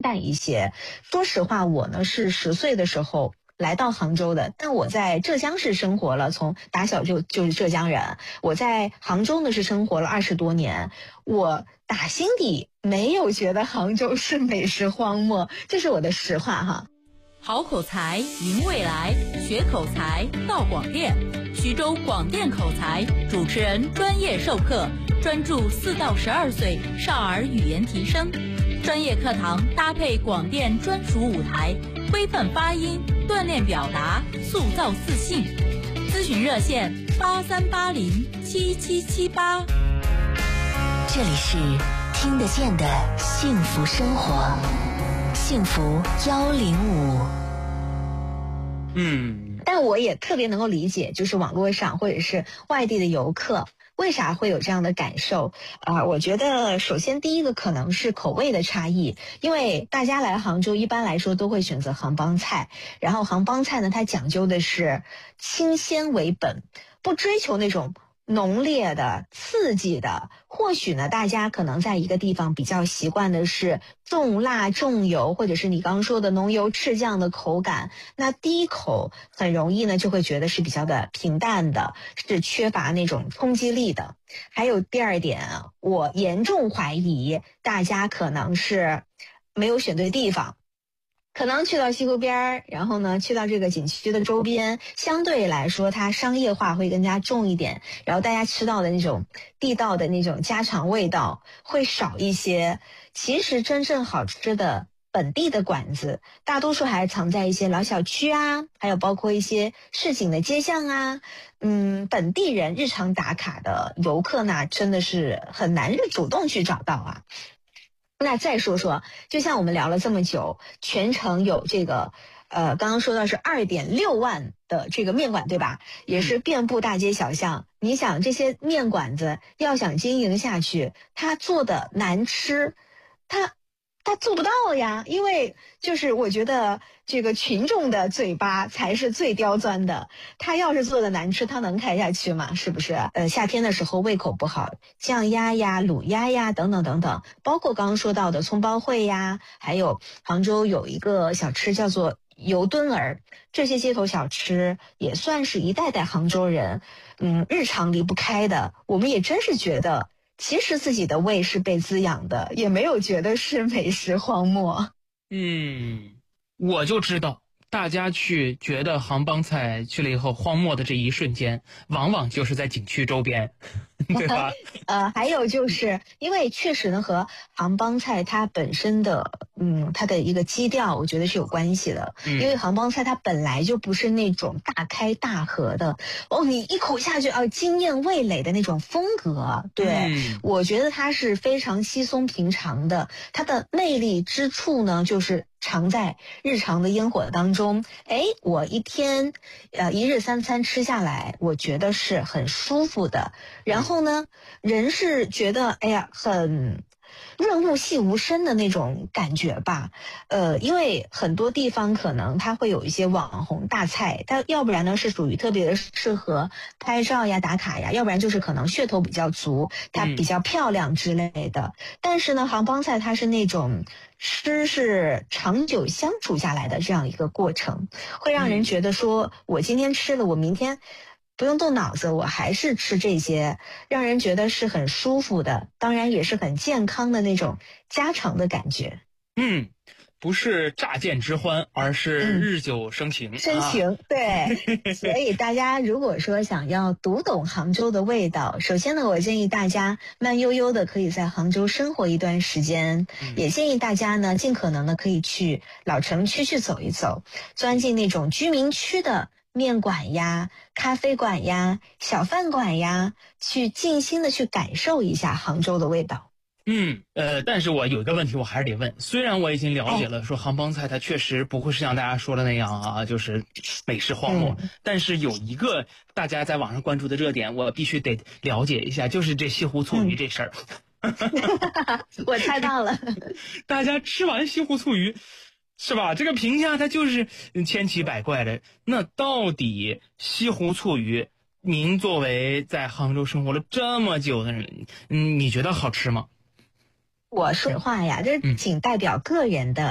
淡一些。说实话，我呢是10岁的时候来到杭州的，但我在浙江市生活了，从打小就是浙江人。我在杭州呢是生活了20多年，我打心底没有觉得杭州是美食荒漠，这是我的实话哈。 好口才赢未来，学口才到广电。徐州广电口才主持人专业授课，专注4到12岁少儿语言提升。专业课堂搭配广电专属舞台，规范发音，锻炼表达，塑造自信。咨询热线83807778。 这里是听得见的幸福生活，幸福105。 但我也特别能够理解，就是网络上或者是外地的游客为啥会有这样的感受。我觉得首先第一个可能是口味的差异，因为大家来杭州一般来说都会选择杭帮菜，然后杭帮菜呢，它讲究的是清鲜为本，不追求那种浓烈的刺激的。或许呢大家可能在一个地方比较习惯的是重辣重油，或者是你刚刚说的浓油赤酱的口感，那第一口很容易呢就会觉得是比较的平淡的，是缺乏那种冲击力的。还有第二点，我严重怀疑大家可能是没有选对地方，可能去到西湖边，然后呢去到这个景区的周边，相对来说它商业化会更加重一点，然后大家吃到的那种地道的那种家常味道会少一些。其实真正好吃的本地的馆子大多数还是藏在一些老小区啊，还有包括一些市井的街巷啊。本地人日常打卡的游客呢真的是很难主动去找到啊。那再说说，就像我们聊了这么久，全程有这个刚刚说到是2.6万的这个面馆，对吧？也是遍布大街小巷。你想这些面馆子要想经营下去，它做的难吃，它做不到呀。因为就是我觉得这个群众的嘴巴才是最刁钻的，他要是做的难吃，他能开下去吗？是不是？夏天的时候胃口不好，酱鸭呀、卤鸭呀等等等等，包括刚刚说到的葱包烩呀，还有杭州有一个小吃叫做油墩儿，这些街头小吃也算是一代代杭州人日常离不开的。我们也真是觉得其实自己的胃是被滋养的，也没有觉得是美食荒漠。 我就知道大家去觉得杭帮菜去了以后荒漠的这一瞬间，往往就是在景区周边，对吧？ 还有就是因为确实呢和杭帮菜它本身的它的一个基调我觉得是有关系的。因为杭帮菜它本来就不是那种大开大合的你一口下去惊艳味蕾的那种风格。对，我觉得它是非常稀松平常的，它的魅力之处呢就是常在日常的烟火当中。我一天一日3餐吃下来，我觉得是很舒服的。然后呢人是觉得很润物细无声的那种感觉吧。因为很多地方可能它会有一些网红大菜，它要不然呢是属于特别的适合拍照呀打卡呀，要不然就是可能噱头比较足，它比较漂亮之类的。但是呢杭帮菜它是那种吃是长久相处下来的这样一个过程，会让人觉得说我今天吃了，我明天不用动脑子，我还是吃这些，让人觉得是很舒服的，当然也是很健康的那种家常的感觉。 不是乍见之欢，而是日久生情。 对。所以大家如果说想要读懂杭州的味道，首先呢我建议大家慢悠悠的可以在杭州生活一段时间，也建议大家呢尽可能的可以去老城区去走一走，钻进那种居民区的面馆呀、咖啡馆呀、小饭馆呀，去静心的去感受一下杭州的味道。 但是我有一个问题我还是得问，虽然我已经了解了说杭帮菜它确实不会是像大家说的那样啊，就是美食荒漠，但是有一个大家在网上关注的热点我必须得了解一下，就是这西湖醋鱼这事儿。 我猜到了。 大家吃完西湖醋鱼是吧，这个评价它就是千奇百怪的。那到底西湖醋鱼您作为在杭州生活了这么久的人，你觉得好吃吗？ 我说话呀，这仅代表个人的